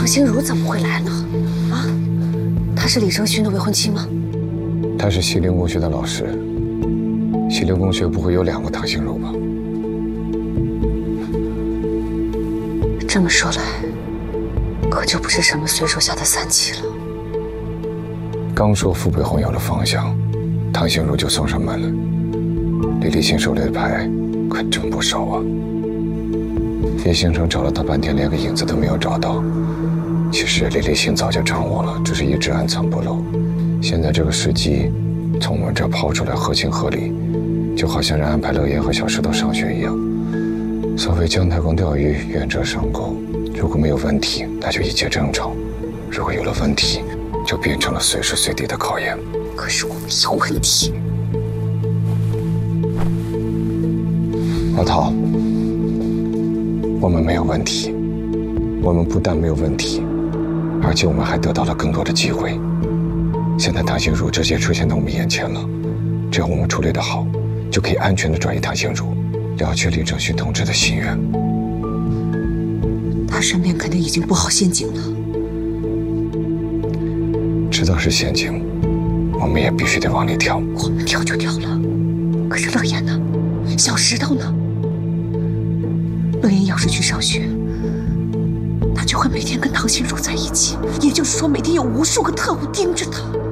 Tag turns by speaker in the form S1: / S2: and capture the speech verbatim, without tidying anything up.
S1: 心如怎么会来呢？啊，她是李承勋的未婚妻吗？
S2: 她是西陵公学的老师，西陵公学不会有两个唐心如吧？
S1: 这么说来，可就不是什么随手下的三七了。
S2: 刚说傅北红有了方向，唐心如就送上门了。李立新手里的牌可真不少啊！叶星辰找了他半天，连个影子都没有找到。其实李立新早就掌握了，只是一直暗藏不露。现在这个时机，从我们这儿抛出来合情合理，就好像是安排乐言和小石头上学一样。所谓姜太公钓鱼，愿者上钩。如果没有问题，那就一切正常；如果有了问题，就变成了随时随地的考验。
S1: 可是我们有问题。
S2: 老陶，我们没有问题。我们不但没有问题，而且我们还得到了更多的机会。现在唐心如直接出现在我们眼前了，只要我们处理得好，就可以安全地转移唐心如，了却李承勋同志的心愿。
S1: 他身边肯定已经布好陷阱了。
S2: 知道是陷阱，我们也必须得往里跳。
S1: 我们跳就跳了，可是乐言呢？小石头呢？乐言要是去上学，他就会每天跟唐心如在一起，也就是说，每天有无数个特务盯着他。